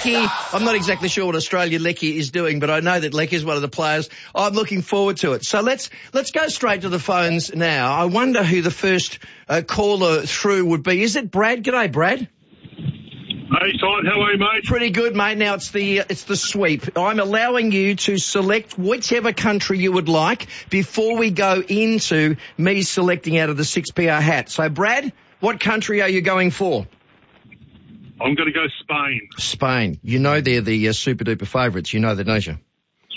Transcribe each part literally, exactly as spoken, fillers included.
Lecky, I'm not exactly sure what Australia Lecky is doing, but I know that Lecky is one of the players. I'm looking forward to it. So let's let's go straight to the phones now. I wonder who the first uh, caller through would be. Is it Brad? G'day, Brad. Hey, Todd, how are you, mate? Pretty good, mate. Now it's the it's the sweep. I'm allowing you to select whichever country you would like before we go into me selecting out of the six P R hat. So, Brad, what country are you going for? I'm going to go Spain. Spain. You know they're the uh, super-duper favourites. You know that, don't you?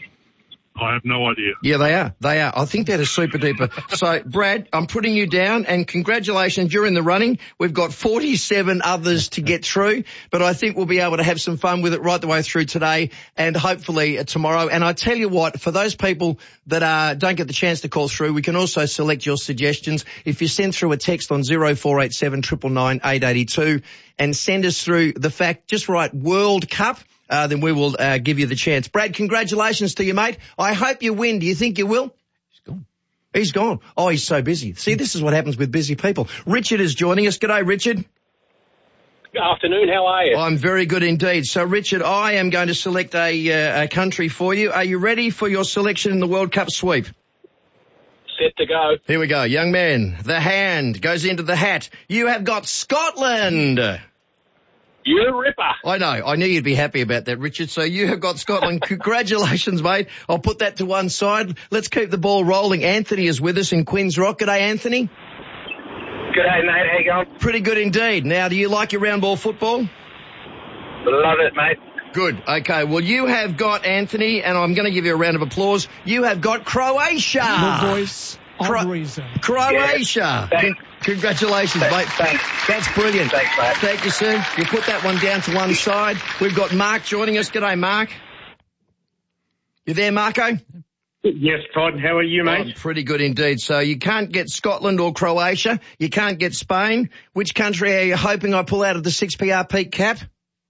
I have no idea. Yeah, they are. They are. I think they're the super-duper. So, Brad, I'm putting you down, and congratulations, you're in the running. We've got forty-seven others to get through, but I think we'll be able to have some fun with it right the way through today and hopefully uh, tomorrow. And I tell you what, for those people that uh, don't get the chance to call through, we can also select your suggestions. If you send through a text on zero four eight seven nine nine nine eight eight two and send us through the fact, just write World Cup, Uh, then we will uh, give you the chance. Brad, congratulations to you, mate. I hope you win. Do you think you will? He's gone. He's gone. Oh, he's so busy. See, this is what happens with busy people. Richard is joining us. G'day, Richard. Good afternoon. How are you? I'm very good indeed. So, Richard, I am going to select a, uh, a country for you. Are you ready for your selection in the World Cup sweep? Set to go. Here we go. Young man, the hand goes into the hat. You have got Scotland. You ripper. I know. I knew you'd be happy about that, Richard. So you have got Scotland. Congratulations, mate. I'll put that to one side. Let's keep the ball rolling. Anthony is with us in Queen's Rock. G'day, Anthony. G'day, mate. How you going? Pretty good indeed. Now, do you like your round ball football? Love it, mate. Good. Okay. Well, you have got, Anthony, and I'm going to give you a round of applause. You have got Croatia. The voice of Cro- reason. Croatia. Yeah. Con- Congratulations, Thanks. mate. Thanks. That's brilliant. Thanks, mate. Thank you, sir. You put that one down to one side. We've got Mark joining us. G'day, Mark. You there, Marco? Yes, Todd, how are you, mate? I'm pretty good indeed. So you can't get Scotland or Croatia. You can't get Spain. Which country are you hoping I pull out of the six P R peak cap?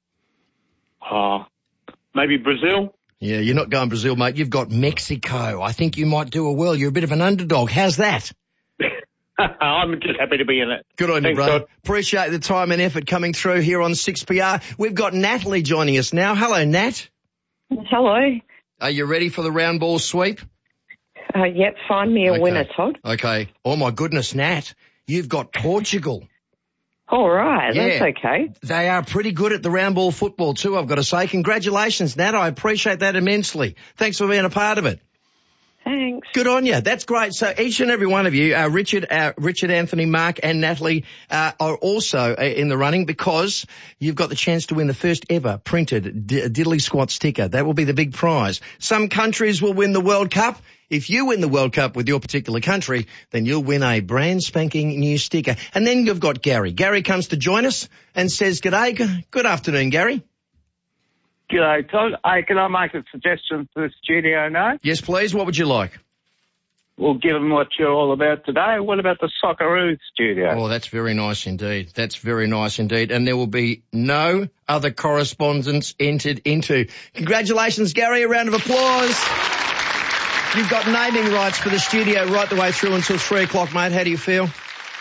Oh, maybe Brazil? Yeah, you're not going Brazil, mate. You've got Mexico. I think you might do a well. You're a bit of an underdog. How's that? I'm just happy to be in it. Good on Thanks, you, brother. Todd. Appreciate the time and effort coming through here on six P R. We've got Natalie joining us now. Hello, Nat. Hello. Are you ready for the round ball sweep? Uh, yep, find me a Okay. winner, Todd. Okay. Oh, my goodness, Nat. You've got Portugal. All right, Yeah. that's okay. They are pretty good at the round ball football too, I've got to say. Congratulations, Nat. I appreciate that immensely. Thanks for being a part of it. Thanks. Good on you. That's great. So each and every one of you, uh, Richard, uh, Richard, Anthony, Mark and Natalie, uh, are also uh, in the running because you've got the chance to win the first ever printed D- Diddley Squat sticker. That will be the big prize. Some countries will win the World Cup. If you win the World Cup with your particular country, then you'll win a brand spanking new sticker. And then you've got Gary. Gary comes to join us and says, G'day. G- Good afternoon, Gary. G'day, Todd. Hey, can I make a suggestion to the studio now? Yes, please. What would you like? Well, given what you're all about today, what about the Socceroo studio? Oh, that's very nice indeed. That's very nice indeed. And there will be no other correspondence entered into. Congratulations, Gary. A round of applause. You've got naming rights for the studio right the way through until three o'clock, mate. How do you feel?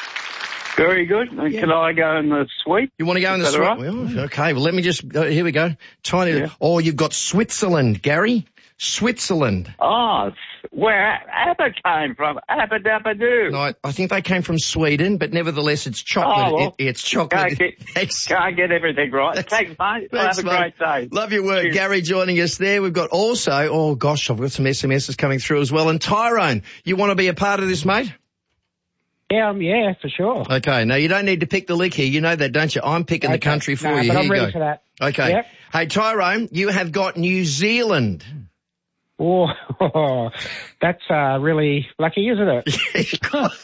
Very good. And Yeah. Can I go in the suite? You want to go in the Is that Swi- all right? well, okay, well, let me just, uh, here we go. Tiny, Yeah. oh, you've got Switzerland, Gary. Switzerland. Oh, it's where ABBA came from. ABBA Dabba Doo. No, I, I think they came from Sweden, but nevertheless, it's chocolate. Oh, well, it, it's chocolate. Can't get, It's- can't get everything right. That's- Thanks, mate. Well, Thanks, have a mate. great day. Love your work. Cheers. Gary joining us there. We've got also, oh gosh, I've got some S M Ses coming through as well. And Tyrone, you want to be a part of this, mate? Yeah, um, yeah, for sure. Okay, now you don't need to pick the lick here. You know that, don't you? I'm picking the Okay. country for No, you. but Here I'm you ready go. for that. Okay. Yep. Hey, Tyrone, you have got New Zealand. Oh, that's uh, really lucky, isn't it?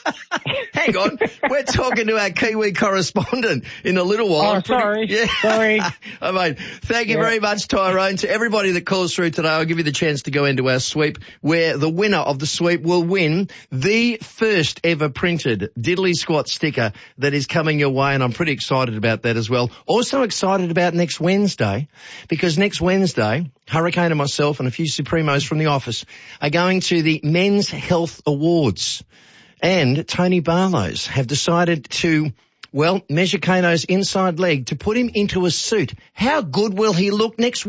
Hang on. We're talking to our Kiwi correspondent in a little while. Oh, I'm pretty- sorry. Yeah. Sorry. I mean, thank you Yeah. very much, Tyrone. To everybody that calls through today, I'll give you the chance to go into our sweep where the winner of the sweep will win the first ever printed Diddley Squat sticker that is coming your way, and I'm pretty excited about that as well. Also excited about next Wednesday because next Wednesday, Hurricane and myself and a few Supremos from the office are going to the Men's Health Awards. And Tony Barlow's have decided to Well, measure Kano's inside leg to put him into a suit. How good will he look next week?